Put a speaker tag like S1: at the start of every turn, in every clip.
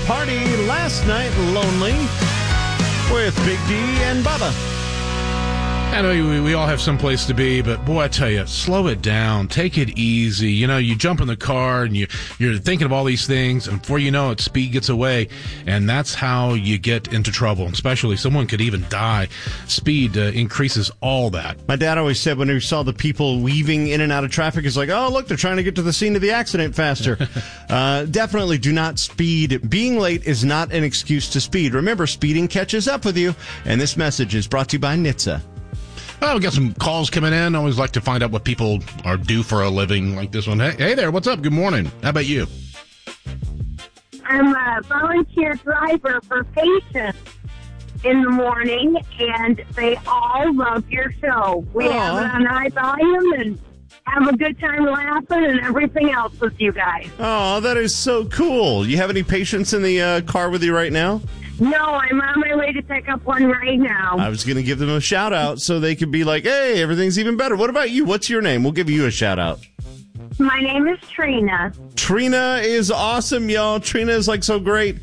S1: party last night lonely with Big D and Bubba.
S2: I know we all have some place to be, but boy, I tell you, slow it down. Take it easy. You know, you jump in the car and you're thinking of all these things, and before you know it, speed gets away, and that's how you get into trouble. Especially someone could even die. Speed increases all that.
S1: My dad always said when he saw the people weaving in and out of traffic, he's like, oh, look, they're trying to get to the scene of the accident faster. Definitely do not speed. Being late is not an excuse to speed. Remember, speeding catches up with you, and this message is brought to you by NHTSA.
S2: Oh, we got some calls coming in. I always like to find out what people are do for a living, like this one. Hey there, what's up? Good morning. How about you?
S3: I'm a volunteer driver for patients in the morning, and they all love your show. We have it on high volume and have a good time laughing and everything else with you guys.
S1: Oh, that is so cool. You have any patients in the car with you right now?
S3: No, I'm on my way to pick up one right now.
S1: I was going to give them a shout out so they could be like, hey, everything's even better. What about you? What's your name? We'll give you a shout out.
S3: My name is Trina.
S1: Trina is awesome, y'all. Trina is like so great.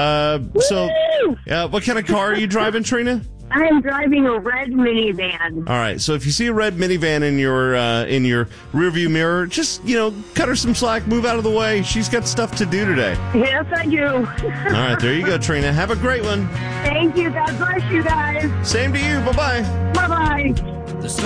S1: What kind of car are you driving, Trina?
S3: I'm driving a red minivan.
S1: All right, so if you see a red minivan in your rearview mirror, just, cut her some slack, move out of the way. She's got stuff to do today.
S3: Yes, I do.
S1: All right, there you go, Trina. Have a great one.
S3: Thank you. God bless you guys.
S1: Same to you. Bye-bye.
S3: Bye-bye.